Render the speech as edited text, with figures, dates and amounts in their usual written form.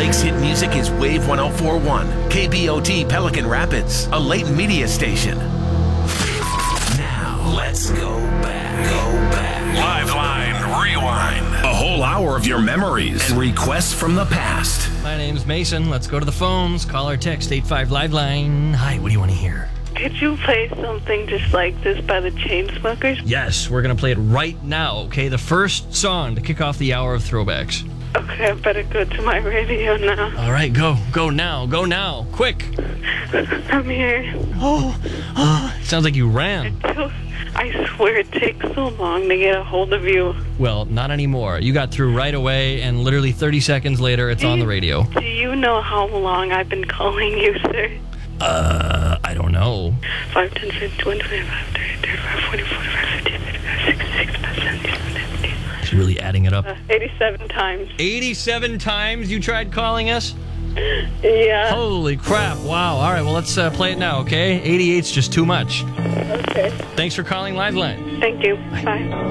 Jake's hit music is Wave 104.1, KBOT Pelican Rapids, a Leighton Media station. Now, let's go back. Liveline Rewind. A whole hour of your memories and requests from the past. My name's Mason. Let's go to the phones. Call or text 85 Liveline. Hi, what do you want to hear? Could you play something just like this by the Chainsmokers? Yes, we're going to play it right now, okay? The first song to kick off the hour of throwbacks. Okay, I better go to my radio now. All right, go now, quick. I'm here. Sounds like you ran. I swear it takes so long to get a hold of you. Well, not anymore. You got through right away, and literally 30 seconds later, it's on the radio. Do you know how long I've been calling you, sir? I don't know. 5, 10, 15, 20, 25, 30, 35, 40, 45, 50, 55, 60, 65, 70, 70. She's really adding it up. 87 times. 87 times you tried calling us? Yeah. Holy crap. Wow. All right, well, let's play it now, okay? 88's just too much. Okay. Thanks for calling Liveline. Thank you. Bye.